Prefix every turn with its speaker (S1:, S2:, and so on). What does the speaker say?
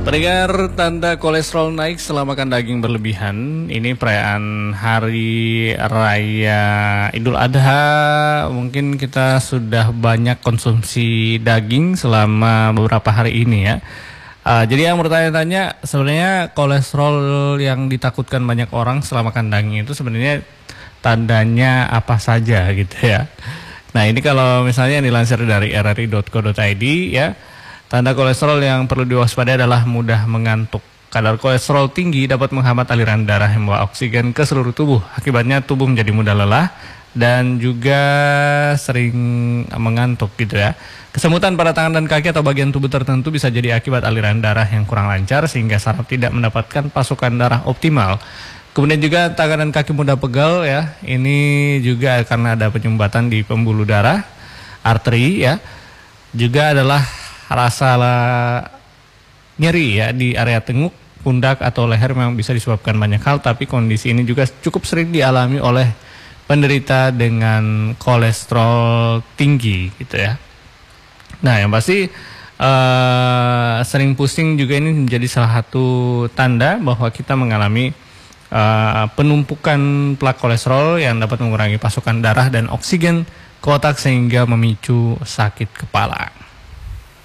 S1: Pendengar, tanda kolesterol naik setelah makan daging berlebihan. Ini perayaan Hari Raya Idul Adha. Mungkin kita sudah banyak konsumsi daging selama beberapa hari ini ya. Jadi yang bertanya-tanya, sebenarnya kolesterol yang ditakutkan banyak orang setelah makan daging itu sebenarnya tandanya apa saja gitu ya. Nah ini kalau misalnya dilansir dari rri.co.id ya. Tanda kolesterol yang perlu diwaspadai adalah mudah mengantuk. Kadar kolesterol tinggi dapat menghambat aliran darah yang membawa oksigen ke seluruh tubuh. Akibatnya tubuh menjadi mudah lelah dan juga sering mengantuk gitu ya. Kesemutan pada tangan dan kaki atau bagian tubuh tertentu bisa jadi akibat aliran darah yang kurang lancar sehingga saraf tidak mendapatkan pasokan darah optimal. Kemudian juga tangan dan kaki mudah pegal ya. Ini juga karena ada penyumbatan di pembuluh darah, arteri ya. Juga adalah rasa nyeri ya di area tengkuk, pundak atau leher memang bisa disebabkan banyak hal, tapi kondisi ini juga cukup sering dialami oleh penderita dengan kolesterol tinggi gitu ya. Nah yang pasti sering pusing juga ini menjadi salah satu tanda bahwa kita mengalami penumpukan plak kolesterol yang dapat mengurangi pasokan darah dan oksigen ke otak sehingga memicu sakit kepala.